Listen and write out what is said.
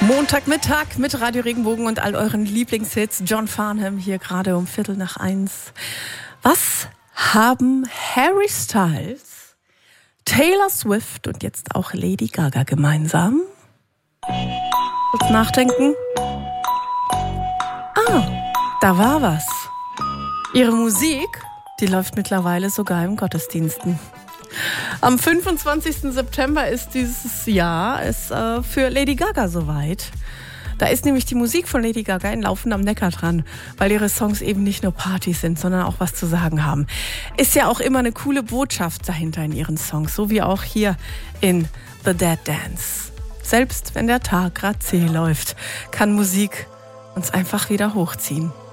Montagmittag mit Radio Regenbogen und all euren Lieblingshits. John Farnham hier gerade um 1:15. Was haben Harry Styles, Taylor Swift und jetzt auch Lady Gaga gemeinsam? Kurz nachdenken. Da war was. Ihre Musik, die läuft mittlerweile sogar im Gottesdiensten. Am 25. September ist dieses Jahr für Lady Gaga soweit. Da ist nämlich die Musik von Lady Gaga in Laufen am Neckar dran, weil ihre Songs eben nicht nur Partys sind, sondern auch was zu sagen haben. Ist ja auch immer eine coole Botschaft dahinter in ihren Songs, so wie auch hier in The Dead Dance. Selbst wenn der Tag gerade zäh läuft, kann Musik uns einfach wieder hochziehen.